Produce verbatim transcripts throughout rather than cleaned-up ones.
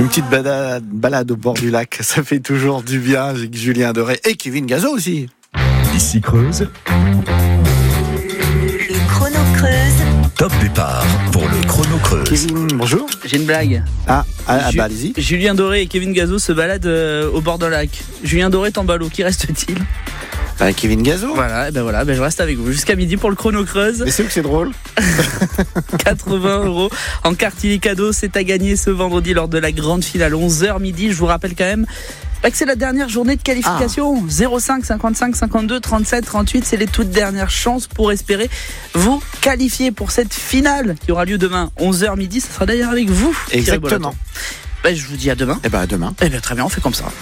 Une petite balade, balade au bord du lac, ça fait toujours du bien avec Julien Doré et Kevin Gazo aussi. Ici Creuse. Le chrono Creuse. Top départ pour le chrono Creuse. Kevin, bonjour. J'ai une blague. Ah, ah, ah Ju- bah allez-y. Julien Doré et Kevin Gazo se baladent euh, au bord d'un lac. Julien Doré est en ballot, qui reste-t-il? Bah, Kevin Gazo. Voilà, et ben voilà, ben je reste avec vous jusqu'à midi pour le chrono Creuse. Mais c'est où que c'est drôle? quatre-vingts euros en carte illicadeau, c'est à gagner ce vendredi lors de la grande finale onze heures midi. Je vous rappelle quand même bah, que c'est la dernière journée de qualification. Ah. zéro cinq cinquante-cinq cinquante-deux trente-sept trente-huit, c'est les toutes dernières chances pour espérer vous qualifier pour cette finale qui aura lieu demain onze heures midi. Ça sera d'ailleurs avec vous. Exactement. Ben, je vous dis à demain. Et bah à demain. Et bien très bien, on fait comme ça.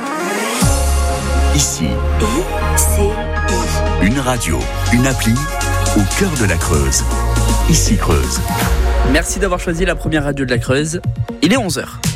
Ici, I C I. une radio, une appli au cœur de la Creuse. Ici Creuse. Merci d'avoir choisi la première radio de la Creuse. Il est onze heures.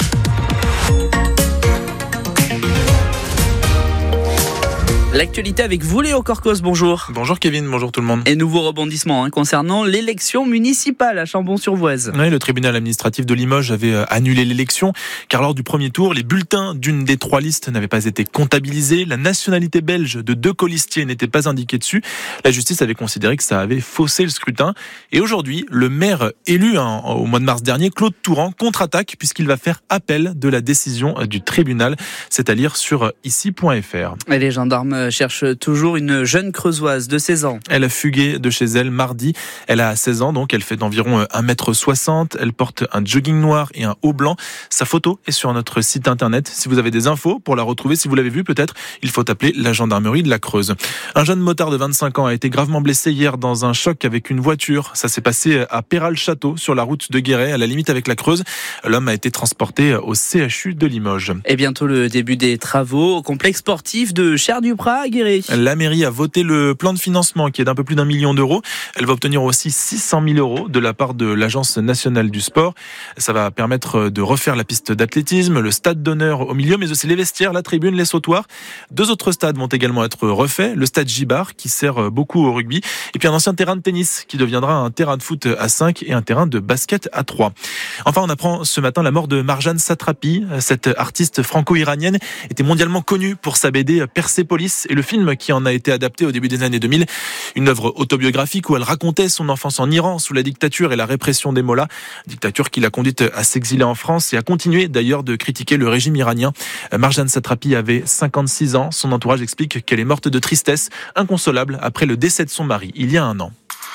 L'actualité avec vous, Léo Corcos, bonjour. Bonjour Kevin, bonjour tout le monde. Et nouveau rebondissement hein, concernant l'élection municipale à Chambon-sur-Voueize. Oui, le tribunal administratif de Limoges avait annulé l'élection car lors du premier tour, les bulletins d'une des trois listes n'avaient pas été comptabilisés. La nationalité belge de deux colistiers n'était pas indiquée dessus. La justice avait considéré que ça avait faussé le scrutin. Et aujourd'hui, le maire élu hein, au mois de mars dernier, Claude Touran, contre-attaque puisqu'il va faire appel de la décision du tribunal. C'est à lire sur ici point f r. Et les gendarmes cherche toujours une jeune creusoise de seize ans. Elle a fugué de chez elle mardi. Elle a seize ans, donc elle fait d'environ un mètre soixante. Elle porte un jogging noir et un haut blanc. Sa photo est sur notre site internet. Si vous avez des infos pour la retrouver, si vous l'avez vue peut-être, il faut appeler la gendarmerie de la Creuse. Un jeune motard de vingt-cinq ans a été gravement blessé hier dans un choc avec une voiture. Ça s'est passé à Péral-Château, sur la route de Guéret, à la limite avec la Creuse. L'homme a été transporté au C H U de Limoges. Et bientôt le début des travaux au complexe sportif de Cher-du-Prat à Guéret. La mairie a voté le plan de financement qui est d'un peu plus d'un million d'euros. Elle va obtenir aussi six cent mille euros de la part de l'Agence nationale du sport. Ça va permettre de refaire la piste d'athlétisme, le stade d'honneur au milieu, mais aussi les vestiaires, la tribune, les sautoirs. Deux autres stades vont également être refaits. Le stade Gibard qui sert beaucoup au rugby et puis un ancien terrain de tennis qui deviendra un terrain de foot à cinq et un terrain de basket à trois. Enfin, on apprend ce matin la mort de Marjane Satrapi. Cette artiste franco-iranienne était mondialement connue pour sa B D Persépolis et le film qui en a été adapté au début des années deux mille. Une œuvre autobiographique où elle racontait son enfance en Iran sous la dictature et la répression des mollahs. Dictature qui l'a conduite à s'exiler en France et a continué d'ailleurs de critiquer le régime iranien. Marjane Satrapi avait cinquante-six ans. Son entourage explique qu'elle est morte de tristesse, inconsolable après le décès de son mari il y a un an.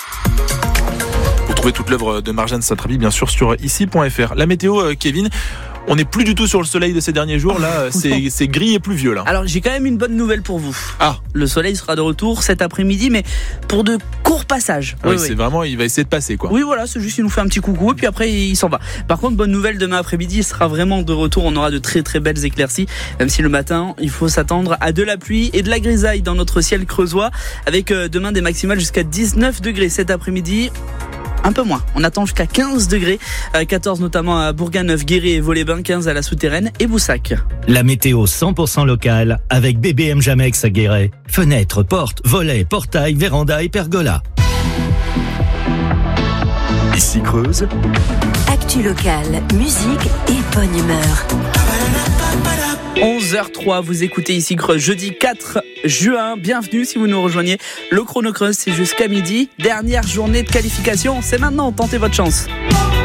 Vous trouvez toute l'œuvre de Marjane Satrapi bien sûr sur ici point f r. La météo, Kevin, on n'est plus du tout sur le soleil de ces derniers jours. Là, c'est, c'est gris et pluvieux. Là. Alors, j'ai quand même une bonne nouvelle pour vous. Ah. Le soleil sera de retour cet après-midi, mais pour de courts passages. Oui, oui, c'est oui. vraiment, il va essayer de passer, quoi. Oui, voilà, c'est juste, il nous fait un petit coucou et puis après, il s'en va. Par contre, bonne nouvelle, demain après-midi, il sera vraiment de retour. On aura de très très belles éclaircies. Même si le matin, il faut s'attendre à de la pluie et de la grisaille dans notre ciel creusois. Avec euh, demain des maximales jusqu'à dix-neuf degrés cet après-midi. Un peu moins, on attend jusqu'à quinze degrés, quatorze notamment à Bourganeuf, Guéret et Vaux-les-Bains, quinze à la Souterraine et Boussac. La météo cent pour cent locale avec B B M Jamex à Guéret. Fenêtres, portes, volets, portails, véranda et pergola. Ici Creuse. Actu locale, musique et bonne humeur. onze heures trois, vous écoutez ici Creuse, jeudi quatre juin. Bienvenue si vous nous rejoignez. Le chrono Creuse, c'est jusqu'à midi. Dernière journée de qualification, c'est maintenant, tentez votre chance.